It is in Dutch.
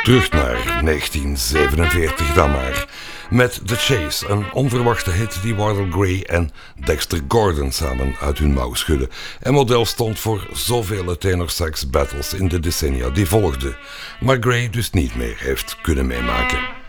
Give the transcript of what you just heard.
Terug naar 1947 dan maar. Met The Chase, een onverwachte hit die Wardell Gray en Dexter Gordon samen uit hun mouw schudden. En model stond voor zoveel tenorsax battles in de decennia die volgden. Maar Gray dus niet meer heeft kunnen meemaken.